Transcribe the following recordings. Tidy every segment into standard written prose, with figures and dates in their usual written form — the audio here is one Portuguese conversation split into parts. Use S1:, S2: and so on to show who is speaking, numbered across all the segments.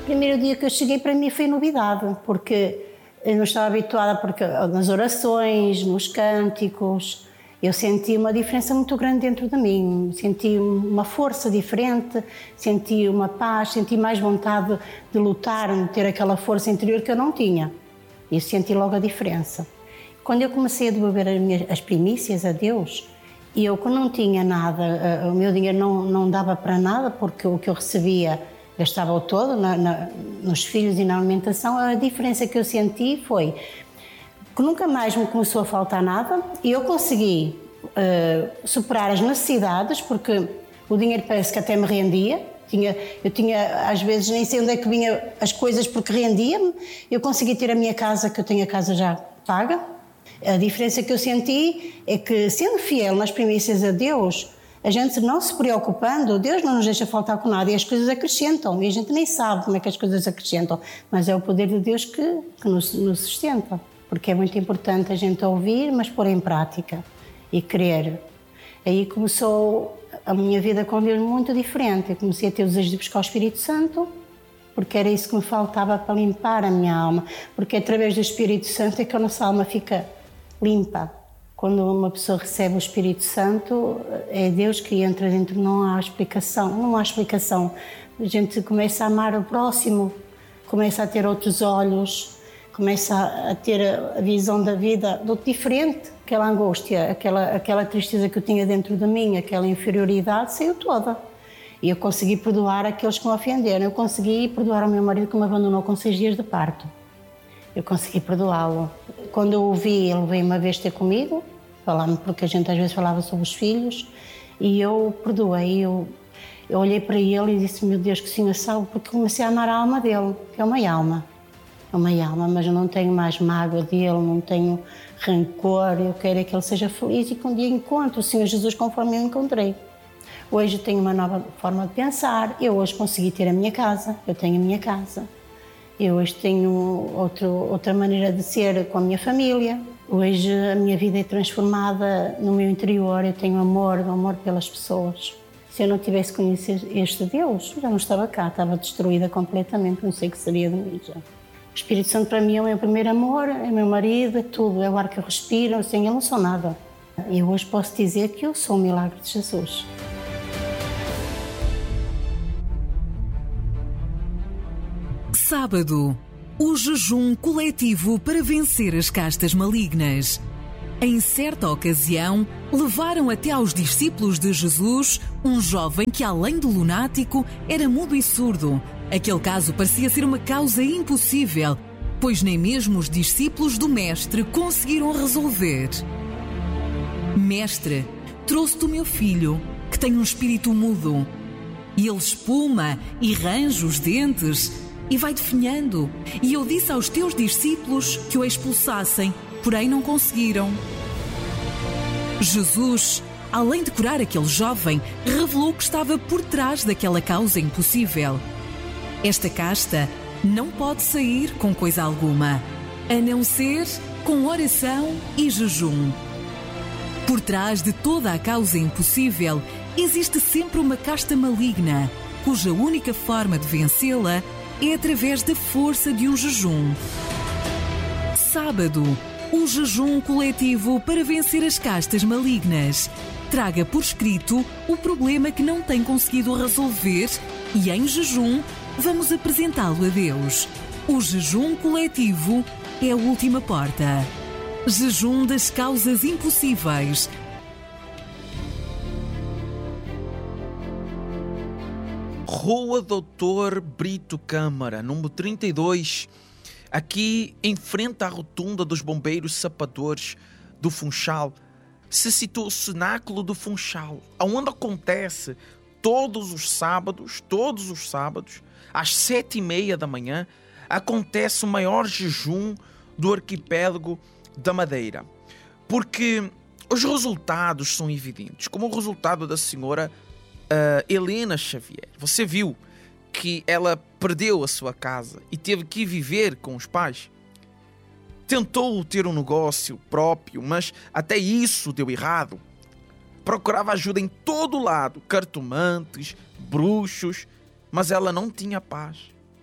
S1: O primeiro dia que eu cheguei, para mim, foi novidade, porque eu não estava habituada, porque nas orações, nos cânticos, eu senti uma diferença muito grande dentro de mim. Senti uma força diferente, senti uma paz, senti mais vontade de lutar, de ter aquela força interior que eu não tinha. E senti logo a diferença. Quando eu comecei a devolver as primícias a Deus, e eu, quando não tinha nada, o meu dinheiro não dava para nada, porque o que eu recebia gastava-o todo nos filhos e na alimentação, a diferença que eu senti foi que nunca mais me começou a faltar nada e eu consegui superar as necessidades, porque o dinheiro parece que até me rendia. Eu tinha, às vezes, nem sei onde é que vinha as coisas, porque rendia-me. Eu consegui ter a minha casa, que eu tenho a casa já paga. A diferença que eu senti é que, sendo fiel nas primícias a Deus, a gente não se preocupando, Deus não nos deixa faltar com nada e as coisas acrescentam. E a gente nem sabe como é que as coisas acrescentam, mas é o poder de Deus que nos sustenta. Porque é muito importante a gente ouvir, mas pôr em prática e crer. Aí começou a minha vida com Deus muito diferente. Eu comecei a ter o desejo de buscar o Espírito Santo, porque era isso que me faltava para limpar a minha alma. Porque através do Espírito Santo é que a nossa alma fica limpa. Quando uma pessoa recebe o Espírito Santo, é Deus que entra dentro, não há explicação. A gente começa a amar o próximo, começa a ter outros olhos, começa a ter a visão da vida do diferente. Aquela angústia, aquela tristeza que eu tinha dentro de mim, aquela inferioridade, saiu toda. E eu consegui perdoar aqueles que me ofenderam. Eu consegui perdoar o meu marido que me abandonou com 6 dias de parto. Eu consegui perdoá-lo. Quando eu o vi, ele veio uma vez ter comigo, falar-me, porque a gente às vezes falava sobre os filhos, e eu perdoei. Eu olhei para ele e disse: meu Deus, que o Senhor sabe, porque comecei a amar a alma dele, que é uma alma. É uma alma, mas eu não tenho mais mágoa dele, não tenho rancor. Eu quero é que ele seja feliz e que um dia encontre o Senhor Jesus conforme eu encontrei. Hoje tenho uma nova forma de pensar. Eu hoje consegui ter a minha casa, eu tenho a minha casa. Eu hoje tenho outra maneira de ser com a minha família. Hoje a minha vida é transformada no meu interior. Eu tenho amor pelas pessoas. Se eu não tivesse conhecido este Deus, já não estava cá, estava destruída completamente, não sei o que seria de mim já. O Espírito Santo para mim é o meu primeiro amor, é o meu marido, é tudo, é o ar que eu respiro, sem ele não sou nada. E eu hoje posso dizer que eu sou o milagre de Jesus.
S2: Sábado, o jejum coletivo para vencer as castas malignas. Em certa ocasião, levaram até aos discípulos de Jesus um jovem que, além de lunático, era mudo e surdo. Aquele caso parecia ser uma causa impossível, pois nem mesmo os discípulos do Mestre conseguiram resolver. Mestre, trouxe-te o meu filho, que tem um espírito mudo. E ele espuma e range os dentes e vai definhando. E eu disse aos teus discípulos que o expulsassem, porém não conseguiram. Jesus, além de curar aquele jovem, revelou que estava por trás daquela causa impossível. Esta casta não pode sair com coisa alguma, a não ser com oração e jejum. Por trás de toda a causa impossível, existe sempre uma casta maligna, cuja única forma de vencê-la é através da força de um jejum. Sábado, um jejum coletivo para vencer as castas malignas. Traga por escrito o problema que não tem conseguido resolver e, em jejum, vamos apresentá-lo a Deus. O jejum coletivo é a última porta. Jejum das causas impossíveis.
S3: Rua Doutor Brito Câmara, número 32, aqui em frente à rotunda dos bombeiros sapadores do Funchal, se situa o Cenáculo do Funchal, onde acontece todos os sábados, às 7h30 da manhã, acontece o maior jejum do arquipélago da Madeira. Porque os resultados são evidentes, como o resultado da senhora Helena Xavier. Você viu que ela perdeu a sua casa e teve que viver com os pais. Tentou ter um negócio próprio, mas até isso deu errado. Procurava ajuda em todo lado, cartomantes, bruxos, mas ela não tinha paz.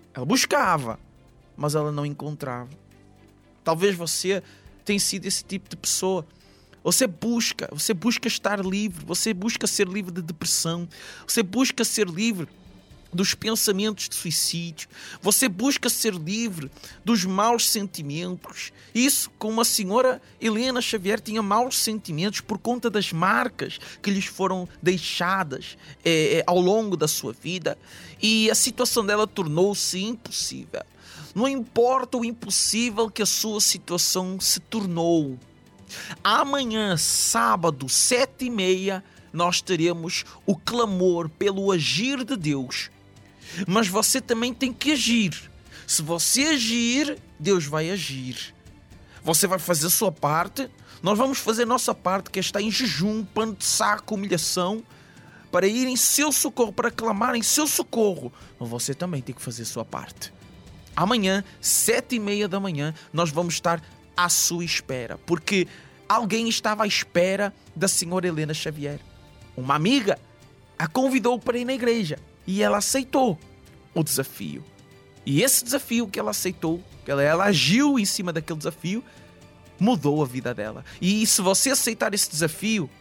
S3: Ela buscava, mas ela não encontrava. Talvez você tenha sido esse tipo de pessoa. Você busca estar livre, você busca ser livre de depressão, você busca ser livre dos pensamentos de suicídio, você busca ser livre dos maus sentimentos. Isso, como a senhora Helena Xavier tinha maus sentimentos por conta das marcas que lhes foram deixadas ao longo da sua vida, e a situação dela tornou-se impossível. Não importa o impossível que a sua situação se tornou. Amanhã, sábado, 7h30, nós teremos o clamor pelo agir de Deus. Mas você também tem que agir. Se você agir, Deus vai agir. Você vai fazer a sua parte, nós vamos fazer a nossa parte, que é estar em jejum, pano de saco, humilhação, para ir em seu socorro, para clamar em seu socorro. Mas você também tem que fazer a sua parte. Amanhã, 7h30 da manhã, nós vamos estar à sua espera, porque alguém estava à espera da senhora Helena Xavier. Uma amiga a convidou para ir na igreja e ela aceitou o desafio. E esse desafio que ela aceitou, que ela agiu em cima daquele desafio, mudou a vida dela. E se você aceitar esse desafio,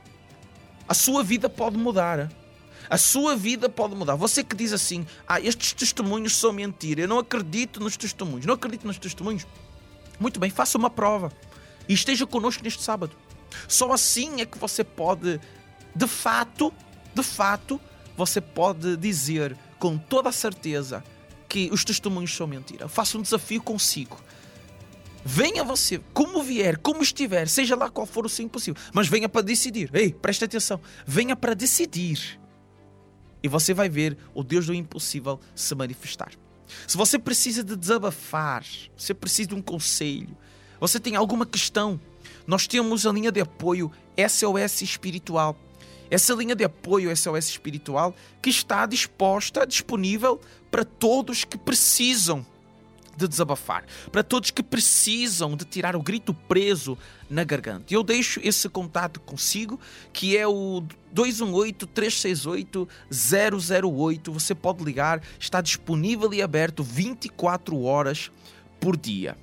S3: a sua vida pode mudar. A sua vida pode mudar. Você que diz assim: estes testemunhos são mentira, eu não acredito nos testemunhos. Não acredito nos testemunhos? Muito bem, faça uma prova e esteja connosco neste sábado. Só assim é que você pode, de fato, você pode dizer com toda a certeza que os testemunhos são mentira. Faça um desafio consigo. Venha você, como vier, como estiver, seja lá qual for o seu impossível, mas venha para decidir. Ei, preste atenção, venha para decidir. E você vai ver o Deus do impossível se manifestar. Se você precisa de desabafar, você precisa de um conselho, você tem alguma questão, nós temos a linha de apoio SOS Espiritual. Essa linha de apoio SOS Espiritual que está disponível para todos que precisam de desabafar, para todos que precisam de tirar o grito preso na garganta. Eu deixo esse contato consigo, que é o 218-368-008. Você pode ligar, está disponível e aberto 24 horas por dia.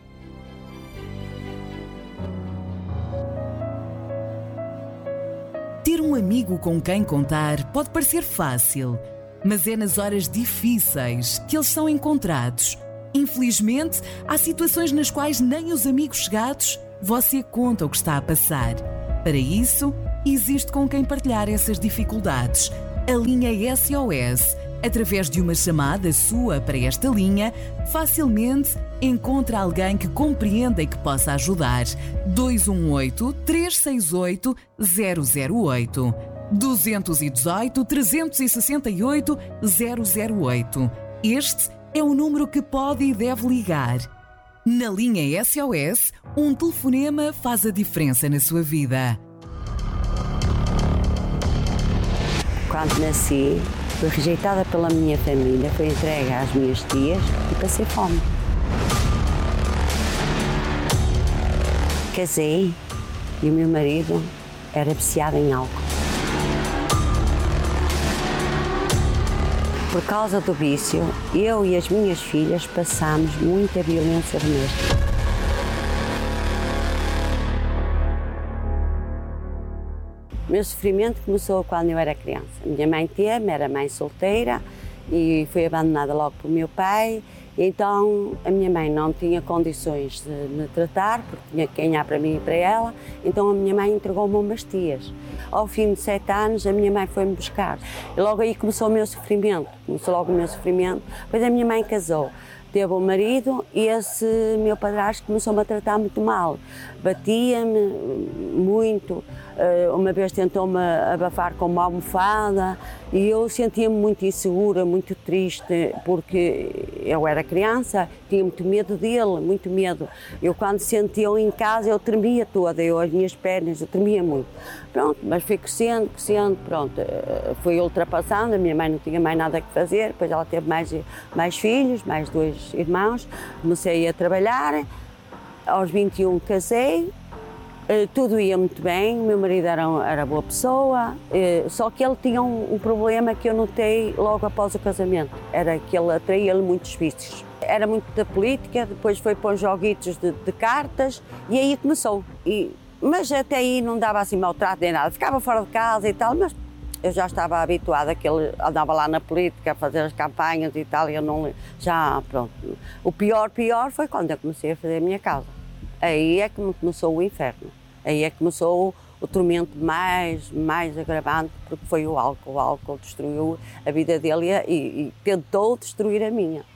S2: Ter um amigo com quem contar pode parecer fácil, mas é nas horas difíceis que eles são encontrados. Infelizmente, há situações nas quais nem os amigos chegados você conta o que está a passar. Para isso, existe com quem partilhar essas dificuldades. A linha SOS, através de uma chamada sua para esta linha, facilmente encontra alguém que compreenda e que possa ajudar. 218-368-008. 218-368-008. Este é o número que pode e deve ligar. Na linha SOS, um telefonema faz a diferença na sua vida.
S4: Quando nasci, fui rejeitada pela minha família, fui entregue às minhas tias e passei fome. Casei e o meu marido era viciado em álcool. Por causa do vício, eu e as minhas filhas passámos muita violência doméstica. O meu sofrimento começou quando eu era criança. A minha mãe teve-me, era mãe solteira e fui abandonada logo pelo meu pai. Então a minha mãe não tinha condições de me tratar, porque tinha que ganhar para mim e para ela. Então a minha mãe entregou-me umas tias. Ao fim de 7 anos, a minha mãe foi-me buscar. E logo aí começou o meu sofrimento. Depois a minha mãe casou, teve um marido e esse meu padrasto começou-me a tratar muito mal. Batia-me muito. Uma vez tentou-me abafar com uma almofada e eu sentia-me muito insegura, muito triste, porque eu era criança, tinha muito medo dele, muito medo. Eu quando sentia-o em casa, eu tremia toda, as minhas pernas, eu tremia muito. Pronto, mas fui crescendo, pronto, fui ultrapassando, a minha mãe não tinha mais nada que fazer, depois ela teve mais filhos, mais 2 irmãos, comecei a trabalhar, aos 21 casei. Tudo ia muito bem, o meu marido era boa pessoa, só que ele tinha um problema que eu notei logo após o casamento, era que ele atraía-lhe muitos vícios. Era muito da política, depois foi para uns joguitos de cartas e aí começou. Mas até aí não dava assim maltrato nem nada, ficava fora de casa e tal, mas eu já estava habituada que ele andava lá na política a fazer as campanhas e tal, e eu não... Já, pronto. O pior foi quando eu comecei a fazer a minha casa. Aí é que começou o inferno. Aí é que começou o tormento mais agravante, porque foi o álcool. O álcool destruiu a vida dele e tentou destruir a minha.